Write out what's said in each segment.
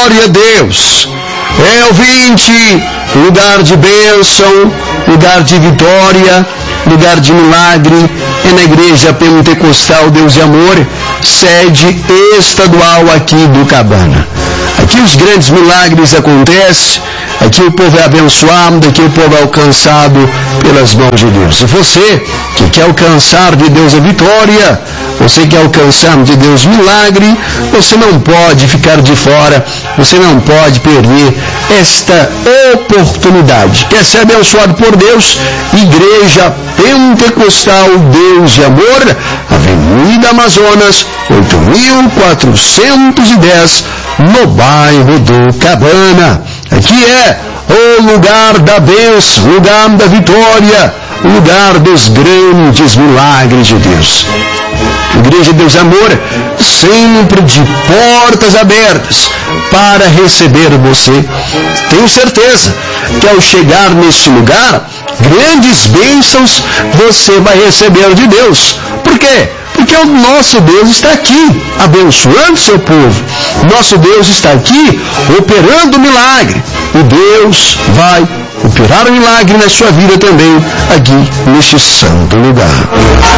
Glória a Deus. Ouvinte, lugar de bênção, lugar de vitória, lugar de milagre, é na Igreja Pentecostal Deus e Amor, sede estadual aqui do Cabana. Aqui os grandes milagres acontecem, aqui o povo é abençoado, aqui o povo é alcançado pelas mãos de Deus. E você que quer alcançar de Deus a vitória, você quer alcançar de Deus milagre, você não pode ficar de fora, você não pode perder esta oportunidade. Quer ser abençoado por Deus? Igreja Pentecostal Deus e Amor, Avenida Amazonas, 8.410, no bairro do Cabana. Aqui é o lugar da bênção, lugar da vitória, lugar dos grandes milagres de Deus. Igreja Deus e Amor, sempre de portas abertas para receber você. Tenho certeza que ao chegar neste lugar, grandes bênçãos você vai receber de Deus. Por quê? Porque o nosso Deus está aqui, abençoando seu povo. Nosso Deus está aqui, operando milagre. E Deus vai operar o milagre na sua vida também, aqui neste santo lugar.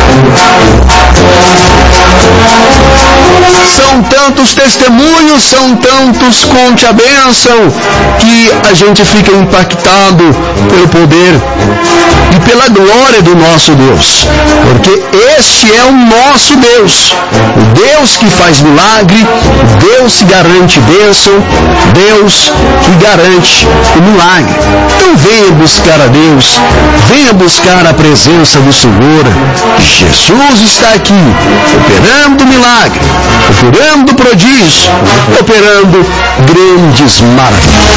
São tantos testemunhos, são tantos conte a bênção, que a gente fica impactado pelo poder e pela glória do nosso Deus. Porque este é o nosso Deus, o Deus que faz milagre, o Deus que garante bênção, Deus que garante o milagre. Então venha buscar a Deus, venha buscar a presença do Senhor. Jesus está aqui, operando milagre, operando prodígio, operando grandes maravilhas.